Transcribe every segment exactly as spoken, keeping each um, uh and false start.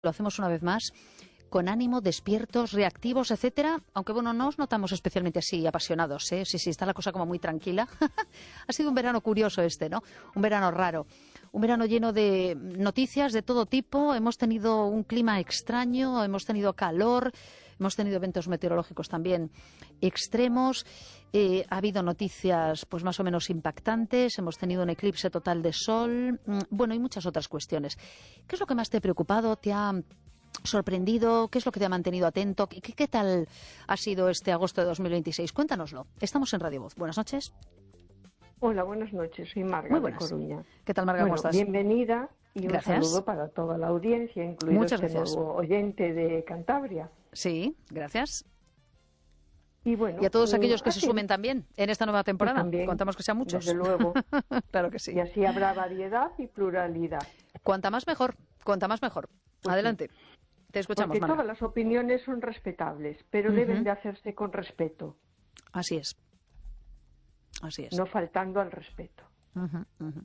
Lo hacemos una vez más con ánimo, despiertos, reactivos, etcétera. Aunque bueno, no os notamos especialmente así apasionados, ¿eh? Sí, sí, está la cosa como muy tranquila. Ha sido un verano curioso este, ¿no? Un verano raro. Un verano lleno de noticias de todo tipo. Hemos tenido un clima extraño, hemos tenido calor, hemos tenido eventos meteorológicos también extremos. Eh, ha habido noticias pues más o menos impactantes. Hemos tenido un eclipse total de sol. Bueno, y muchas otras cuestiones. ¿Qué es lo que más te ha preocupado? ¿Te ha sorprendido? ¿Qué es lo que te ha mantenido atento? ¿Qué, qué tal ha sido este agosto de dos mil veintiséis? Cuéntanoslo. Estamos en Radio Voz. Buenas noches. Hola, buenas noches. Soy Marga Muy de buenas. Coruña. ¿Qué tal, Marga? Bueno, ¿Cómo estás? bienvenida y Gracias. un saludo para toda la audiencia, incluido Muchas este gracias. nuevo oyente de Cantabria. Sí, gracias. Y, bueno, Y a todos mm, aquellos que se así, sumen también en esta nueva temporada. pues también, Contamos que sean muchos. desde luego. Claro que sí. Y así habrá variedad y pluralidad. Cuanta más mejor, cuanta más mejor. Pues Adelante. sí. Te escuchamos, Porque Marga. todas las opiniones son respetables, pero Uh-huh. deben de hacerse con respeto, Así es. Así es. no faltando al respeto. Uh-huh, uh-huh.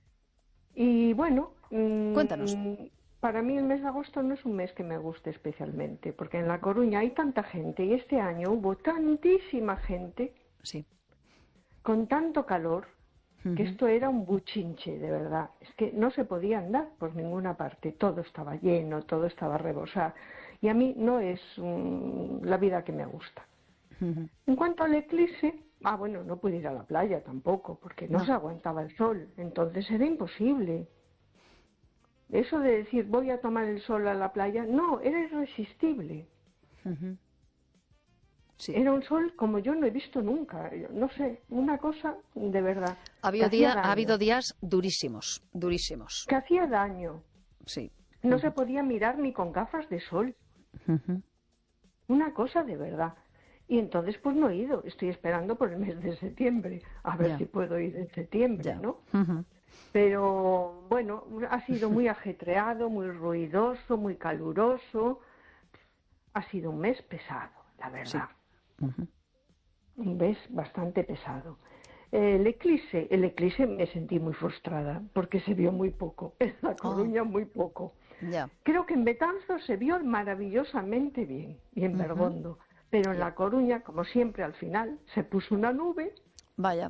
Y bueno, mm, Cuéntanos. para mí el mes de agosto no es un mes que me guste especialmente, porque en La Coruña hay tanta gente y este año hubo tantísima gente Sí. con tanto calor que Uh-huh. esto era un buchinche, de verdad. Es que no se podía andar por ninguna parte, todo estaba lleno, todo estaba rebosado. Y a mí no es um, la vida que me gusta. Uh-huh. En cuanto al eclipse, ah, bueno, no pude ir a la playa tampoco, porque no, No. se aguantaba el sol, entonces era imposible. Eso de decir voy a tomar el sol a la playa, no, era irresistible. Uh-huh. Sí. Era un sol como yo no he visto nunca, yo no sé, una cosa de verdad. Ha habido, que hacía día, ha daño, habido días durísimos, durísimos. que hacía daño. Sí. No Uh-huh. se podía mirar ni con gafas de sol, Uh-huh. una cosa de verdad. Y entonces pues no he ido, estoy esperando por el mes de septiembre, a ver Ya. si puedo ir en septiembre, Ya. ¿no? Uh-huh. Pero bueno, ha sido muy ajetreado, muy ruidoso, muy caluroso. Ha sido un mes pesado, la verdad. Sí. Uh-huh. Un mes bastante pesado. El eclipse, el eclipse me sentí muy frustrada porque se vio muy poco. En La Coruña muy poco. Ya. Creo que en Betanzos se vio maravillosamente bien y en Ujú. Bergondo. Pero en La Coruña, como siempre, al final se puso una nube Vaya.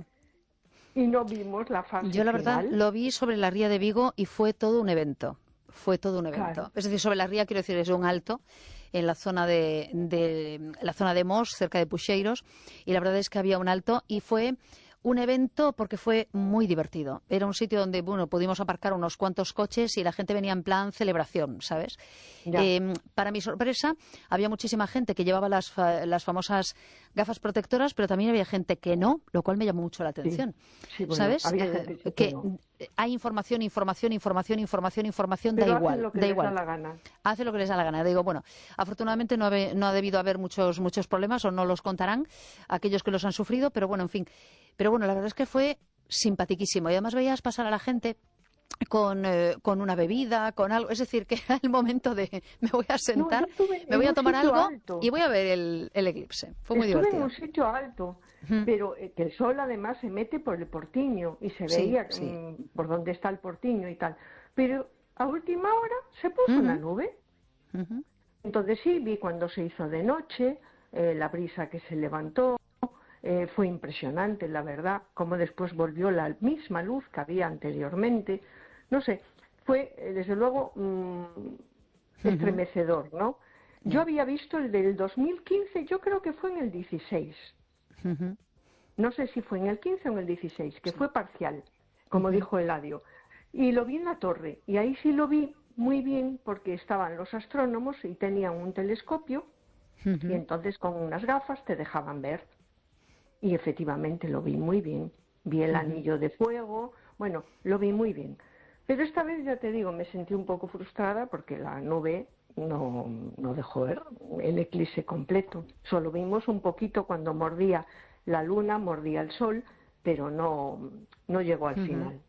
y no vimos la fase Yo la verdad final. lo vi sobre la ría de Vigo y fue todo un evento. Fue todo un evento. Claro. Es decir, sobre la ría quiero decir es un alto en la zona de, de la zona de Mos, cerca de Puxeiros, y la verdad es que había un alto y fue un evento porque fue muy divertido. Era un sitio donde, bueno, pudimos aparcar unos cuantos coches y la gente venía en plan celebración, ¿sabes? Ya. Eh, para mi sorpresa, había muchísima gente que llevaba las, fa- las famosas gafas protectoras, pero también había gente que no, lo cual me llamó mucho la atención. Sí, bueno, ¿Sabes? había Eh, gente sí que que no. hay información, información, información, información, información, Pero da hacen igual, lo que da les igual. da la gana. Hace lo que les da la gana. Digo, bueno, afortunadamente no, habe- no ha debido haber muchos muchos problemas o no los contarán aquellos que los han sufrido, pero bueno, en fin. Pero bueno, la verdad es que fue simpatiquísimo y además veías pasar a la gente con, eh, con una bebida, con algo. Es decir, que era el momento de me voy a sentar, No, yo estuve me en voy a un tomar sitio algo alto. y voy a ver el, el eclipse. Fue muy Estuve divertido. en un sitio alto, Ujú. pero eh, que el sol además se mete por el Portiño y se Sí, veía sí. mm, por dónde está el Portiño y tal. Pero a última hora se puso Ujú. una nube. Ujú. Entonces sí, vi cuando se hizo de noche, eh, la brisa que se levantó, eh, fue impresionante, la verdad, como después volvió la misma luz que había anteriormente. No sé, fue eh, desde luego mm, estremecedor, ¿no? Yo había visto el del dos mil quince, yo creo que fue en el dieciséis. Ujú. No sé si fue en el quince o en el dieciséis, que fue parcial, como Ujú. dijo Eladio. Y lo vi en la torre, y ahí sí lo vi muy bien porque estaban los astrónomos y tenían un telescopio, Ujú. y entonces con unas gafas te dejaban ver. Y efectivamente lo vi muy bien. Vi el Ujú. anillo de fuego, bueno, lo vi muy bien. Pero esta vez, ya te digo, me sentí un poco frustrada porque la nube no, no dejó ver el eclipse completo. Solo vimos un poquito cuando mordía la luna, mordía el sol, pero no, no llegó al Ujú. final.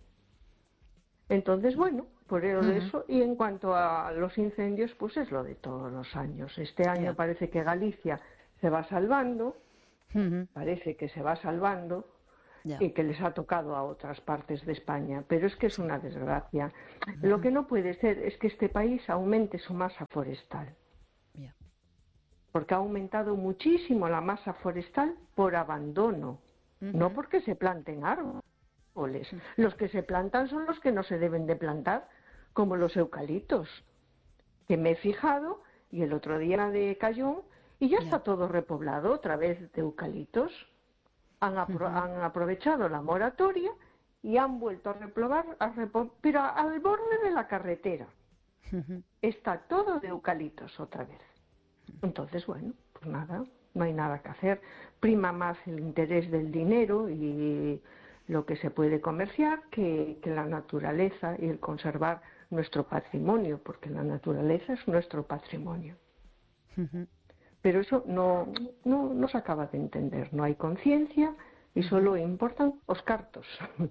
Entonces, bueno, por eso de Ujú. eso. Y en cuanto a los incendios, pues es lo de todos los años. Este año Ya. parece que Galicia se va salvando, Ujú. parece que se va salvando, Ya. y que les ha tocado a otras partes de España, pero es que es una desgracia. Uh-huh. Lo que no puede ser es que este país aumente su masa forestal, Ya. porque ha aumentado muchísimo la masa forestal por abandono, uh-huh. no porque se planten árboles. Uh-huh. Los que se plantan son los que no se deben de plantar, como los eucaliptos, que me he fijado, y el otro día de Cayón, y ya yeah. está todo repoblado otra vez de eucaliptos. Han, apro- uh-huh. han aprovechado la moratoria y han vuelto a repoblar, a repoblar pero al borde de la carretera. Uh-huh. Está todo de eucaliptos otra vez. Entonces, bueno, pues nada, no hay nada que hacer. Prima más el interés del dinero y lo que se puede comerciar que, que la naturaleza y el conservar nuestro patrimonio, porque la naturaleza es nuestro patrimonio. Uh-huh. Pero eso no, no, no se acaba de entender, no hay conciencia y solo importan los cartos,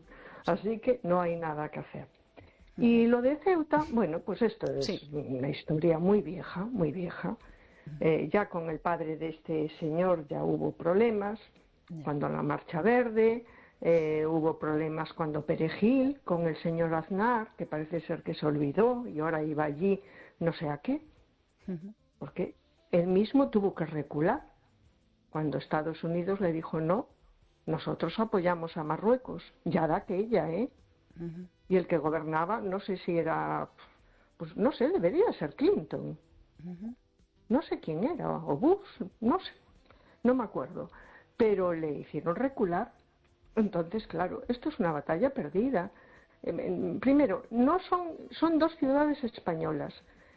así que no hay nada que hacer. Uh-huh. Y lo de Ceuta, bueno, pues esto es sí. una historia muy vieja, muy vieja. Uh-huh. Eh, ya con el padre de este señor ya hubo problemas, yeah. cuando la Marcha Verde, eh, hubo problemas cuando Perejil, con el señor Aznar, que parece ser que se olvidó y ahora iba allí no sé a qué, uh-huh. porque él mismo tuvo que recular cuando Estados Unidos le dijo no, nosotros apoyamos a Marruecos, ya de aquella, ¿eh? Uh-huh. Y el que gobernaba, no sé si era, pues no sé, debería ser Clinton, uh-huh. no sé quién era, o Bush, no sé, no me acuerdo, pero le hicieron recular. Entonces, claro, esto es una batalla perdida. Primero, no son, son dos ciudades españolas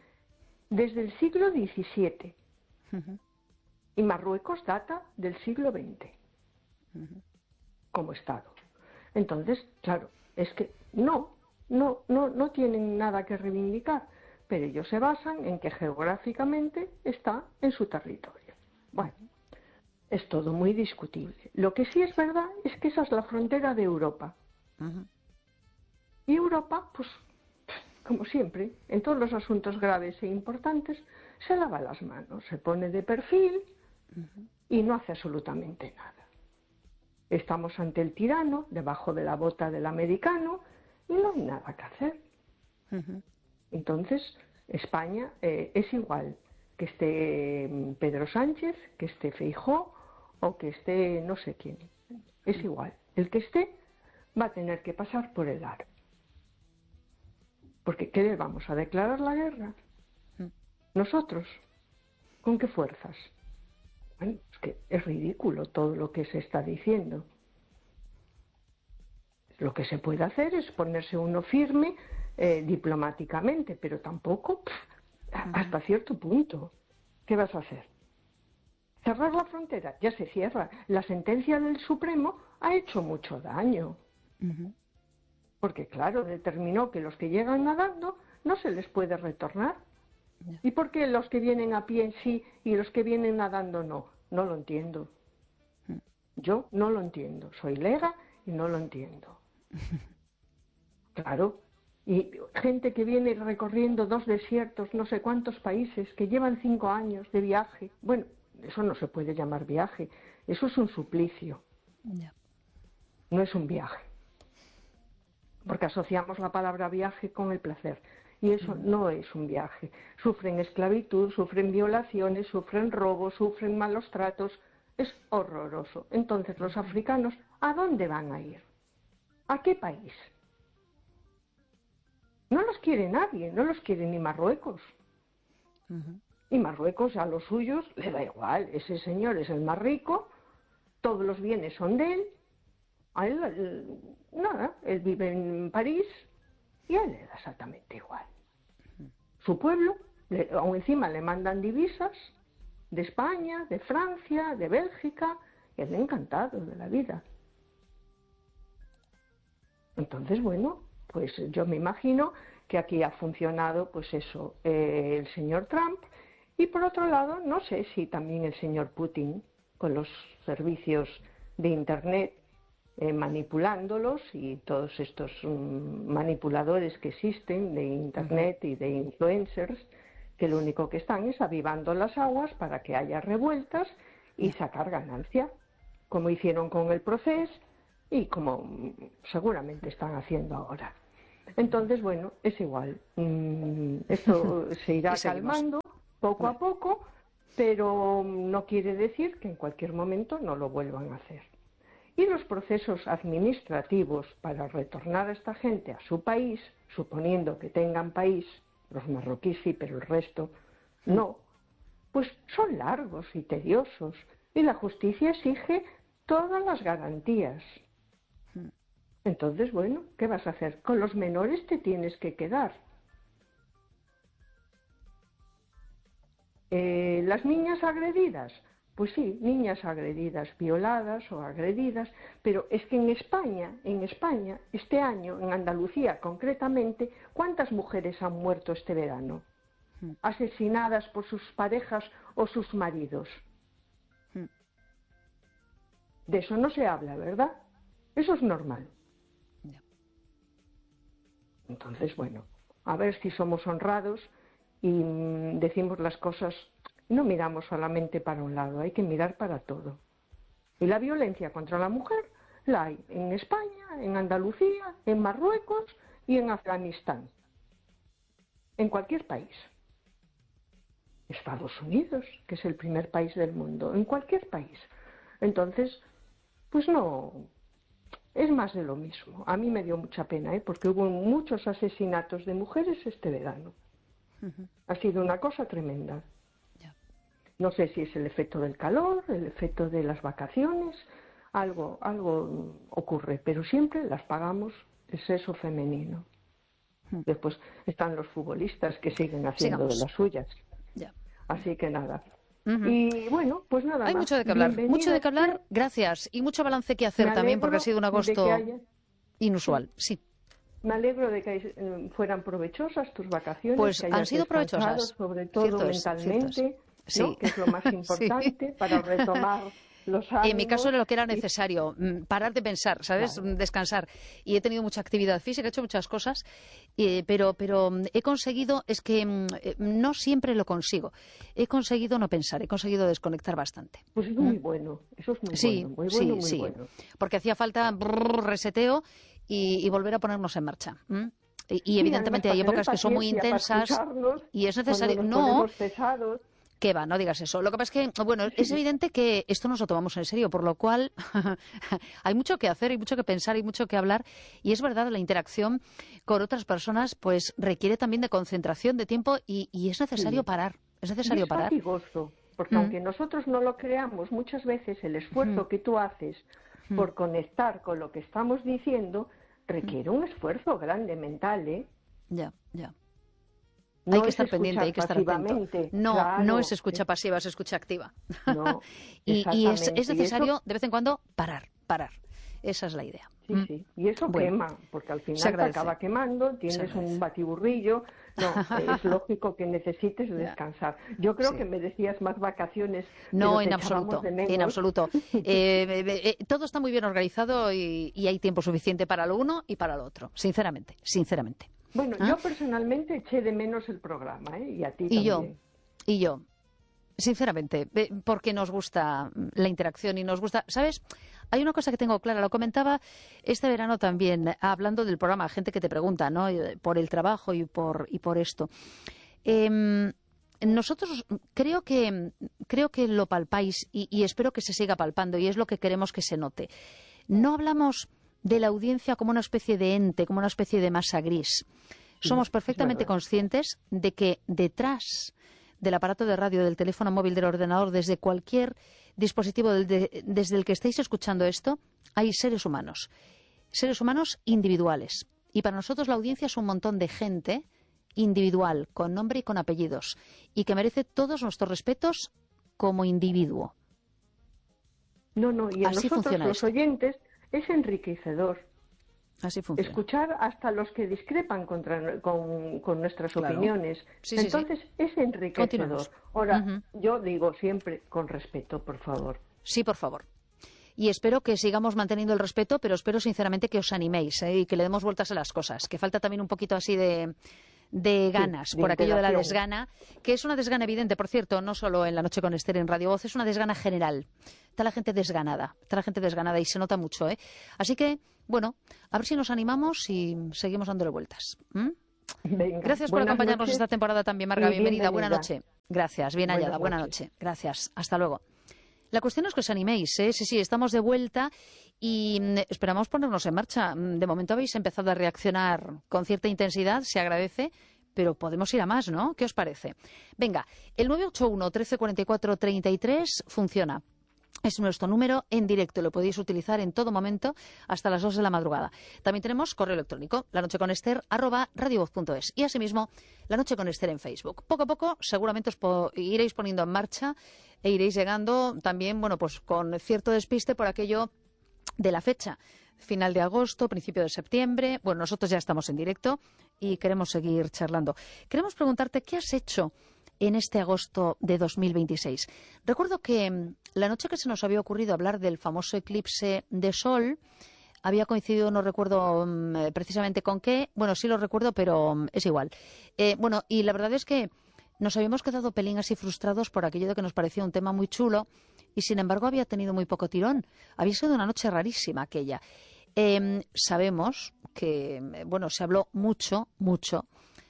desde el siglo diecisiete. Uh-huh. Y Marruecos data del siglo veinte uh-huh. como Estado. Entonces, claro, es que no, no, no, no tienen nada que reivindicar, pero ellos se basan en que geográficamente está en su territorio. Bueno, es todo muy discutible. Lo que sí es verdad es que esa es la frontera de Europa. Uh-huh. Y Europa, pues, como siempre, en todos los asuntos graves e importantes, se lava las manos, se pone de perfil uh-huh. y no hace absolutamente nada. Estamos ante el tirano, debajo de la bota del americano, y no hay nada que hacer. Uh-huh. Entonces, España eh, es igual que esté Pedro Sánchez, que esté Feijóo o que esté no sé quién. Es uh-huh. igual. El que esté va a tener que pasar por el aro. Porque ¿qué le vamos a declarar la guerra? Nosotros, ¿con qué fuerzas? Bueno, es que es ridículo todo lo que se está diciendo. Lo que se puede hacer es ponerse uno firme eh, diplomáticamente, pero tampoco pff, uh-huh. hasta cierto punto. ¿Qué vas a hacer? ¿Cerrar la frontera? Ya se cierra. La sentencia del Supremo ha hecho mucho daño. Uh-huh. Porque, claro, determinó que los que llegan nadando no se les puede retornar. ¿Y por qué los que vienen a pie sí y los que vienen nadando no? No lo entiendo. Yo no lo entiendo. Soy lega y no lo entiendo. Claro. Y gente que viene recorriendo dos desiertos, no sé cuántos países, que llevan cinco años de viaje. Bueno, eso no se puede llamar viaje. Eso es un suplicio. No es un viaje. Porque asociamos la palabra viaje con el placer. Y eso no es un viaje. Sufren esclavitud, sufren violaciones, sufren robos, sufren malos tratos. Es horroroso. Entonces, los africanos, ¿a dónde van a ir? ¿A qué país? No los quiere nadie, no los quiere ni Marruecos. Uh-huh. Y Marruecos a los suyos le da igual. Ese señor es el más rico, todos los bienes son de él. A él, él nada, él vive en París y a él le da exactamente igual. Su pueblo, le, aún encima le mandan divisas de España, de Francia, de Bélgica, y él encantado de la vida. Entonces, bueno, pues yo me imagino que aquí ha funcionado, pues eso, eh, el señor Trump, y por otro lado, no sé si también el señor Putin, con los servicios de Internet, Eh, manipulándolos y todos estos um, manipuladores que existen de Internet y de influencers, que lo único que están es avivando las aguas para que haya revueltas y sacar ganancia, como hicieron con el proceso, y como seguramente están haciendo ahora. Entonces, bueno, es igual. Esto se irá calmando poco a poco, pero no quiere decir que en cualquier momento no lo vuelvan a hacer. Y los procesos administrativos para retornar a esta gente a su país, suponiendo que tengan país, los marroquíes sí, pero el resto no, pues son largos y tediosos. Y la justicia exige todas las garantías. Entonces, bueno, ¿qué vas a hacer? Con los menores te tienes que quedar. Eh, ¿Las niñas agredidas? Pues sí, niñas agredidas, violadas o agredidas, pero es que en España, en España, este año, en Andalucía concretamente, ¿cuántas mujeres han muerto este verano? Asesinadas por sus parejas o sus maridos. De eso no se habla, ¿verdad? Eso es normal. Entonces, bueno, a ver si somos honrados y decimos las cosas, no miramos solamente para un lado, hay que mirar para todo. Y la violencia contra la mujer la hay en España, en Andalucía, en Marruecos y en Afganistán. En cualquier país. Estados Unidos, que es el primer país del mundo, en cualquier país. Entonces, pues no, es más de lo mismo. A mí me dio mucha pena, ¿eh? Porque hubo muchos asesinatos de mujeres este verano. Uh-huh. Ha sido una cosa tremenda. Yeah. No sé si es el efecto del calor, el efecto de las vacaciones, algo, algo ocurre, pero siempre las pagamos el sexo femenino. Uh-huh. Después están los futbolistas que siguen haciendo Sigamos. de las suyas. Yeah. Así que nada. Uh-huh. Y bueno, pues nada Hay más. mucho de qué hablar, mucho de qué hablar, gracias, y mucho balance que hacer también, porque ha sido un agosto haya... inusual, sí. Me alegro de que fueran provechosas tus vacaciones. Pues que han sido provechosas. Sobre todo cierto mentalmente, es, sí. ¿no? Que es lo más importante sí. para retomar los ánimos. En mi caso era lo que era necesario, y... parar de pensar, ¿sabes? Claro. Descansar. Y he tenido mucha actividad física, he hecho muchas cosas, eh, pero, pero he conseguido, es que eh, no siempre lo consigo, he conseguido no pensar, he conseguido desconectar bastante. Pues es muy ¿Mm? bueno, eso es muy sí, bueno, muy sí, bueno, muy sí. bueno. Porque hacía falta brrr, reseteo y, y volver a ponernos en marcha. ¿Mm? Y, y sí, evidentemente hay épocas que son muy intensas y es necesario... No, ¿qué va? No digas eso. Lo que pasa es que, bueno, es evidente que esto nos lo tomamos en serio, por lo cual hay mucho que hacer, hay mucho que pensar, hay mucho que hablar. Y es verdad, la interacción con otras personas pues requiere también de concentración, de tiempo y, y es necesario sí. parar. Es necesario y es parar. fatigoso, porque mm. aunque nosotros no lo creamos, muchas veces el esfuerzo mm. que tú haces mm. por conectar con lo que estamos diciendo requiere un esfuerzo grande mental, ¿eh? Ya, ya. No hay que estar pendiente, hay que estar atento. No, claro, no es escucha pasiva, es escucha activa. No, y y es, es necesario, eso... de vez en cuando, parar, parar. Esa es la idea. Sí, mm. sí. Y eso bueno, quema, porque al final te acaba quemando, tienes un batiburrillo. No, es lógico que necesites descansar. Yo creo sí. que merecías más vacaciones. No, en absoluto, en absoluto. Eh, eh, eh, todo está muy bien organizado y, y hay tiempo suficiente para lo uno y para lo otro, sinceramente, sinceramente. Bueno, ¿Ah? yo personalmente eché de menos el programa, ¿eh? Y a ti y también. Yo, y yo, sinceramente, porque nos gusta la interacción y nos gusta, ¿sabes? Hay una cosa que tengo clara, lo comentaba este verano también, hablando del programa, gente que te pregunta, ¿no? Por el trabajo y por, y por esto. Eh, nosotros creo que, creo que lo palpáis y, y espero que se siga palpando y es lo que queremos que se note. No hablamos de la audiencia como una especie de ente, como una especie de masa gris. Somos perfectamente conscientes de que detrás del aparato de radio, del teléfono móvil, del ordenador, desde cualquier dispositivo de, desde el que estéis escuchando esto, hay seres humanos. Seres humanos individuales. Y para nosotros la audiencia es un montón de gente individual, con nombre y con apellidos, y que merece todos nuestros respetos como individuo. No, no, y a Así nosotros los esto. oyentes es enriquecedor. Así funciona. Escuchar hasta los que discrepan contra, con, con nuestras claro. opiniones. Sí, sí, Entonces sí. es enriquecedor. Ahora, uh-huh. yo digo siempre con respeto, por favor. Sí, por favor. Y espero que sigamos manteniendo el respeto, pero espero sinceramente que os animéis ¿eh? y que le demos vueltas a las cosas. Que falta también un poquito así de, de ganas, sí, por de aquello de la integración. desgana, que es una desgana evidente, por cierto, no solo en La Noche con Esther en Radio Voz, es una desgana general. Está la gente desganada, está la gente desganada y se nota mucho, ¿eh? Así que, bueno, a ver si nos animamos y seguimos dándole vueltas. ¿Mm? Venga, Gracias por buenas acompañarnos noches esta temporada también, Marga. y Bienvenida, buena bienvenida. noche. Gracias, bien Buenas hallada, buena noches. noche. Gracias, hasta luego. La cuestión es que os animéis, ¿eh? Sí, sí, estamos de vuelta y mm, esperamos ponernos en marcha. Mm, De momento habéis empezado a reaccionar con cierta intensidad, se agradece, pero podemos ir a más, ¿no? ¿Qué os parece? Venga, el nueve ocho uno, trece cuarenta y cuatro, treinta y tres funciona. Es nuestro número en directo, lo podéis utilizar en todo momento hasta las dos de la madrugada. También tenemos correo electrónico, lanocheconester arroba radiovoz punto es y asimismo La Noche con Esther en Facebook. Poco a poco seguramente os po iréis poniendo en marcha e iréis llegando también, bueno, pues con cierto despiste por aquello de la fecha. Final de agosto, principio de septiembre. Bueno, nosotros ya estamos en directo y queremos seguir charlando. Queremos preguntarte qué has hecho en este agosto de dos mil veintiséis. Recuerdo que mm, la noche que se nos había ocurrido hablar del famoso eclipse de sol había coincidido, no recuerdo mm, eh, precisamente con qué, bueno, sí lo recuerdo, pero mm, es igual. Eh, bueno, y la verdad es que nos habíamos quedado pelín así frustrados por aquello de que nos parecía un tema muy chulo y sin embargo había tenido muy poco tirón. Había sido una noche rarísima aquella. Eh, sabemos que, eh, bueno, se habló mucho, mucho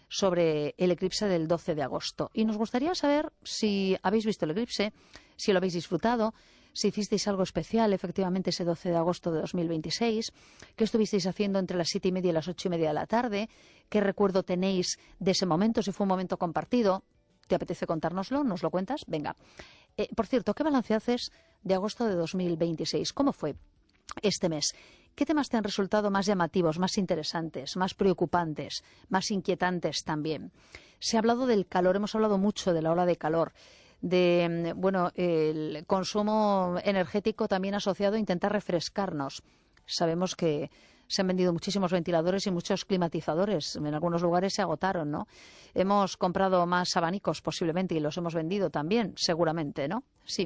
sobre el eclipse del doce de agosto. Y nos gustaría saber si habéis visto el eclipse, si lo habéis disfrutado, si hicisteis algo especial efectivamente ese doce de agosto de dos mil veintiséis, qué estuvisteis haciendo entre las siete y media y las ocho y media de la tarde, qué recuerdo tenéis de ese momento, si fue un momento compartido. ¿Te apetece contárnoslo? ¿Nos lo cuentas? Venga. Eh, por cierto, ¿qué balance haces de agosto de dos mil veintiséis? ¿Cómo fue este mes? ¿Qué temas te han resultado más llamativos, más interesantes, más preocupantes, más inquietantes también? Se ha hablado del calor, hemos hablado mucho de la ola de calor, de bueno, el consumo energético también asociado a intentar refrescarnos. Sabemos que se han vendido muchísimos ventiladores y muchos climatizadores. En algunos lugares se agotaron, ¿no? Hemos comprado más abanicos posiblemente y los hemos vendido también, seguramente, ¿no? Sí.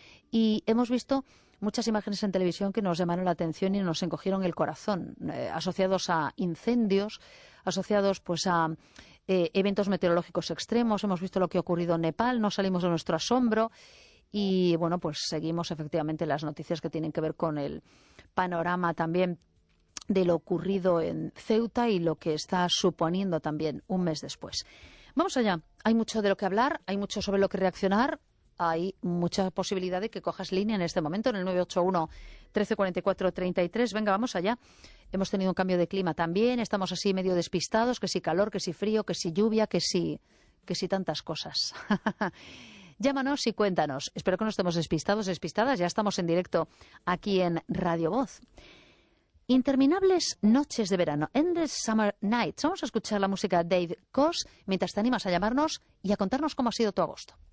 Y hemos visto muchas imágenes en televisión que nos llamaron la atención y nos encogieron el corazón, eh, asociados a incendios, asociados pues a eh, eventos meteorológicos extremos. Hemos visto lo que ha ocurrido en Nepal, no salimos de nuestro asombro y bueno, pues seguimos efectivamente las noticias que tienen que ver con el panorama también de lo ocurrido en Ceuta y lo que está suponiendo también un mes después. Vamos allá, hay mucho de lo que hablar, hay mucho sobre lo que reaccionar. Hay mucha posibilidad de que cojas línea en este momento en el nueve ocho uno, trece cuarenta y cuatro, treinta y tres. Venga, vamos allá. Hemos tenido un cambio de clima también. Estamos así medio despistados, que si calor, que si frío, que si lluvia, que si, que si tantas cosas. Llámanos y cuéntanos. Espero que no estemos despistados, despistadas. Ya estamos en directo aquí en Radio Voz. Interminables noches de verano. Endless Summer Nights. Vamos a escuchar la música de Dave Koz mientras te animas a llamarnos y a contarnos cómo ha sido tu agosto.